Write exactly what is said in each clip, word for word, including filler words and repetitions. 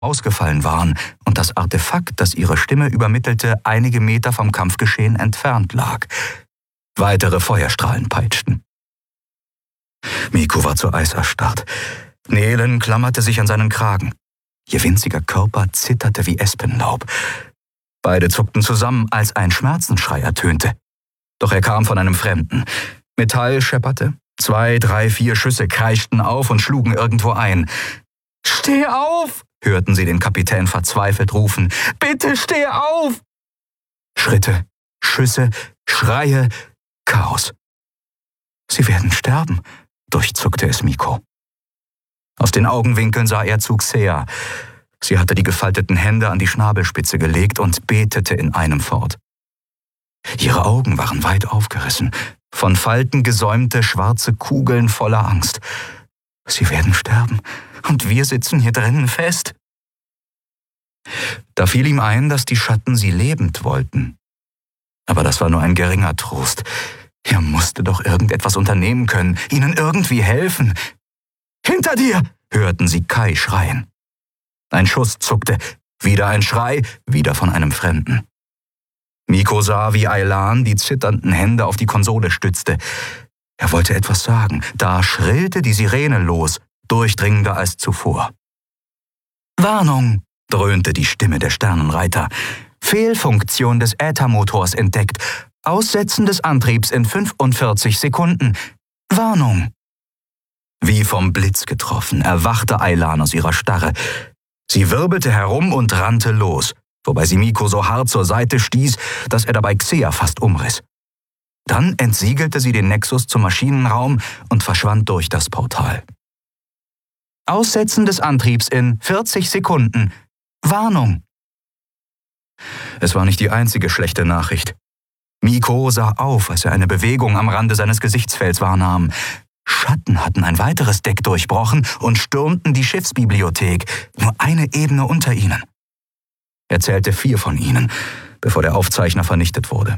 ausgefallen waren und das Artefakt, das ihre Stimme übermittelte, einige Meter vom Kampfgeschehen entfernt lag. Weitere Feuerstrahlen peitschten. Miko war zu Eis erstarrt. Nehlen klammerte sich an seinen Kragen. Ihr winziger Körper zitterte wie Espenlaub. Beide zuckten zusammen, als ein Schmerzensschrei ertönte. Doch er kam von einem Fremden. Metall schepperte. Zwei, drei, vier Schüsse kreischten auf und schlugen irgendwo ein. »Steh auf!« hörten sie den Kapitän verzweifelt rufen. »Bitte steh auf!« Schritte, Schüsse, Schreie, Chaos. »Sie werden sterben«, durchzuckte es Miko. Aus den Augenwinkeln sah er zu Xea. Sie hatte die gefalteten Hände an die Schnabelspitze gelegt und betete in einem fort. Ihre Augen waren weit aufgerissen, von Falten gesäumte schwarze Kugeln voller Angst. »Sie werden sterben, und wir sitzen hier drinnen fest.« Da fiel ihm ein, dass die Schatten sie lebend wollten. Aber das war nur ein geringer Trost. Er musste doch irgendetwas unternehmen können, ihnen irgendwie helfen. »Hinter dir!« hörten sie Kai schreien. Ein Schuss zuckte, wieder ein Schrei, wieder von einem Fremden. Miko sah, wie Aylan die zitternden Hände auf die Konsole stützte. Er wollte etwas sagen, da schrillte die Sirene los, durchdringender als zuvor. »Warnung«, dröhnte die Stimme der Sternenreiter. »Fehlfunktion des Äthermotors entdeckt. Aussetzen des Antriebs in fünfundvierzig Sekunden. Warnung!« Wie vom Blitz getroffen, erwachte Aylan aus ihrer Starre. Sie wirbelte herum und rannte los, wobei sie Miko so hart zur Seite stieß, dass er dabei Xea fast umriss. Dann entsiegelte sie den Nexus zum Maschinenraum und verschwand durch das Portal. »Aussetzen des Antriebs in vierzig Sekunden. Warnung!« Es war nicht die einzige schlechte Nachricht. Miko sah auf, als er eine Bewegung am Rande seines Gesichtsfelds wahrnahm. Schatten hatten ein weiteres Deck durchbrochen und stürmten die Schiffsbibliothek, nur eine Ebene unter ihnen. Er zählte vier von ihnen, bevor der Aufzeichner vernichtet wurde.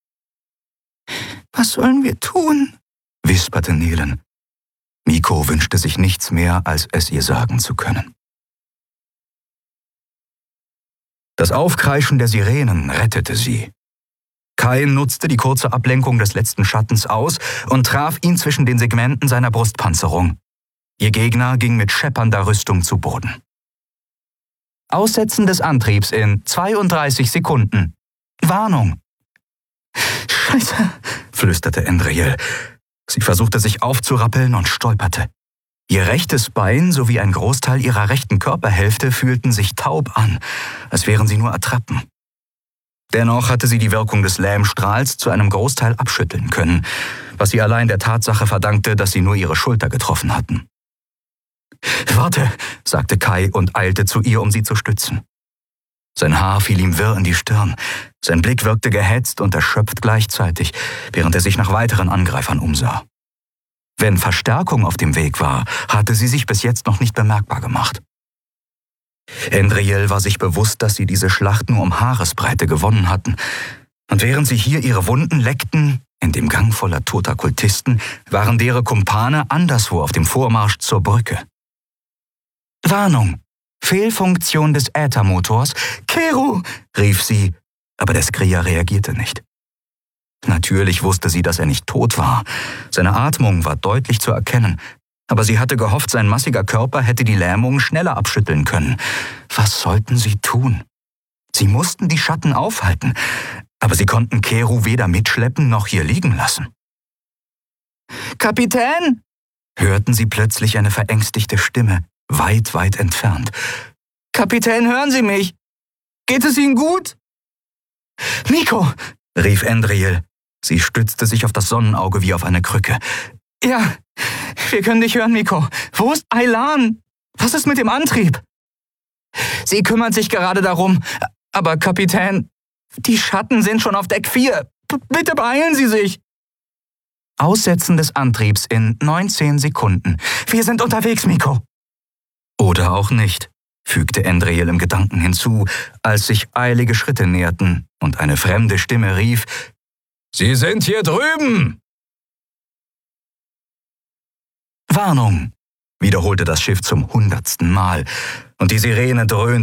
»Was sollen wir tun?«, wisperte Nehlen. Miko wünschte sich nichts mehr, als es ihr sagen zu können. Das Aufkreischen der Sirenen rettete sie. Kai nutzte die kurze Ablenkung des letzten Schattens aus und traf ihn zwischen den Segmenten seiner Brustpanzerung. Ihr Gegner ging mit scheppernder Rüstung zu Boden. »Aussetzen des Antriebs in zweiunddreißig Sekunden. Warnung!« »Scheiße«, flüsterte Endriel. Sie versuchte sich aufzurappeln und stolperte. Ihr rechtes Bein sowie ein Großteil ihrer rechten Körperhälfte fühlten sich taub an, als wären sie nur Attrappen. Dennoch hatte sie die Wirkung des Lähmstrahls zu einem Großteil abschütteln können, was sie allein der Tatsache verdankte, dass sie nur ihre Schulter getroffen hatten. »Warte«, sagte Kai und eilte zu ihr, um sie zu stützen. Sein Haar fiel ihm wirr in die Stirn. Sein Blick wirkte gehetzt und erschöpft gleichzeitig, während er sich nach weiteren Angreifern umsah. Wenn Verstärkung auf dem Weg war, hatte sie sich bis jetzt noch nicht bemerkbar gemacht. Endriel war sich bewusst, dass sie diese Schlacht nur um Haaresbreite gewonnen hatten. Und während sie hier ihre Wunden leckten, in dem Gang voller toter Kultisten, waren deren Kumpane anderswo auf dem Vormarsch zur Brücke. »Warnung! Fehlfunktion des Äthermotors. Keru«, rief sie, aber der Skrier reagierte nicht. Natürlich wusste sie, dass er nicht tot war. Seine Atmung war deutlich zu erkennen, aber sie hatte gehofft, sein massiger Körper hätte die Lähmung schneller abschütteln können. Was sollten sie tun? Sie mussten die Schatten aufhalten, aber sie konnten Keru weder mitschleppen noch hier liegen lassen. »Kapitän«, hörten sie plötzlich eine verängstigte Stimme, weit, weit entfernt. »Kapitän, hören Sie mich? Geht es Ihnen gut?« »Miko«, rief Endriel. Sie stützte sich auf das Sonnenauge wie auf eine Krücke. »Ja, wir können dich hören, Miko. Wo ist Aylan? Was ist mit dem Antrieb?« »Sie kümmert sich gerade darum. Aber Kapitän, die Schatten sind schon auf Deck vier. B- bitte beeilen Sie sich.« »Aussetzen des Antriebs in neunzehn Sekunden. Wir sind unterwegs, Miko.« »Oder auch nicht«, fügte Endriel im Gedanken hinzu, als sich eilige Schritte näherten und eine fremde Stimme rief: »Sie sind hier drüben!« Warnung! wiederholte das Schiff zum hundertsten Mal, und die Sirene dröhnte